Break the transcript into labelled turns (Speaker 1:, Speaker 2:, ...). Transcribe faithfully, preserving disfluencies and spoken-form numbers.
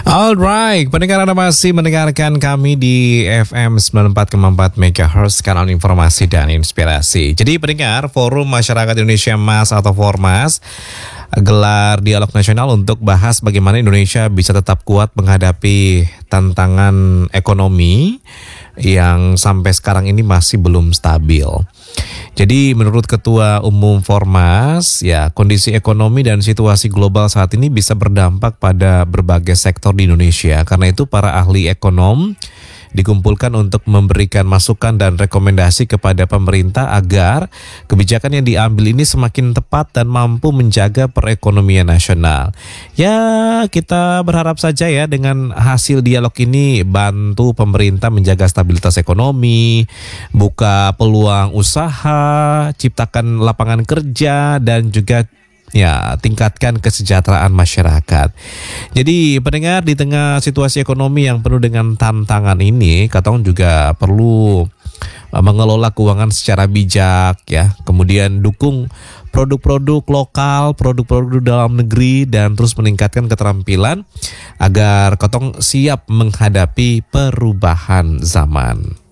Speaker 1: Alright, pendengar Anda masih mendengarkan kami di F M sembilan puluh empat koma empat MHz, kanal informasi dan inspirasi. Jadi pendengar, Forum Masyarakat Indonesia MAS atau Formas gelar dialog nasional untuk bahas bagaimana Indonesia bisa tetap kuat menghadapi tantangan ekonomi yang sampai sekarang ini masih belum stabil. Jadi menurut Ketua Umum Formas, ya kondisi ekonomi dan situasi global saat ini bisa berdampak pada berbagai sektor di Indonesia. Karena itu para ahli ekonom dikumpulkan untuk memberikan masukan dan rekomendasi kepada pemerintah agar kebijakan yang diambil ini semakin tepat dan mampu menjaga perekonomian nasional. Ya, kita berharap saja ya dengan hasil dialog ini bantu pemerintah menjaga stabilitas ekonomi, buka peluang usaha, ciptakan lapangan kerja dan juga ya, tingkatkan kesejahteraan masyarakat. Jadi pendengar, di tengah situasi ekonomi yang penuh dengan tantangan ini, Katong juga perlu mengelola keuangan secara bijak ya. Kemudian dukung produk-produk lokal, produk-produk dalam negeri dan terus meningkatkan keterampilan agar Katong siap menghadapi perubahan zaman.